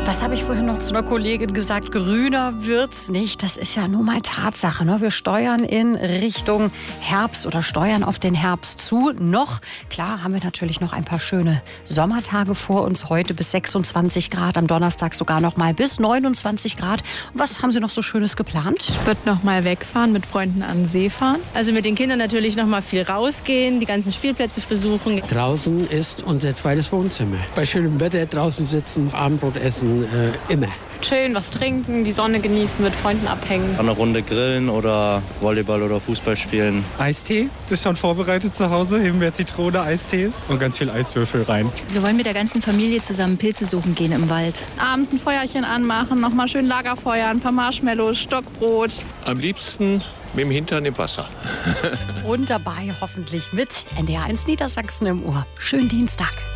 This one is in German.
Das habe ich vorhin noch zu einer Kollegin gesagt, grüner wird's nicht. Das ist ja nun mal Tatsache. Ne? Wir steuern in Richtung Herbst oder steuern auf den Herbst zu. Klar, haben wir natürlich noch ein paar schöne Sommertage vor uns. Heute bis 26 Grad, am Donnerstag sogar noch mal bis 29 Grad. Was haben Sie noch so Schönes geplant? Ich würde noch mal wegfahren, mit Freunden an den See fahren. Also mit den Kindern natürlich noch mal viel rausgehen, die ganzen Spielplätze besuchen. Draußen ist unser zweites Wohnzimmer. Bei schönem Wetter draußen sitzen, Abendbrot essen, immer. Chillen, was trinken, die Sonne genießen, mit Freunden abhängen. Eine Runde grillen oder Volleyball oder Fußball spielen. Eistee ist schon vorbereitet zu Hause. Himbeer, Zitrone, Eistee und ganz viel Eiswürfel rein. Wir wollen mit der ganzen Familie zusammen Pilze suchen gehen im Wald. Abends ein Feuerchen anmachen, nochmal schön Lagerfeuer, ein paar Marshmallows, Stockbrot. Am liebsten mit dem Hintern im Wasser. Und dabei hoffentlich mit NDR1 Niedersachsen im Ohr. Schönen Dienstag.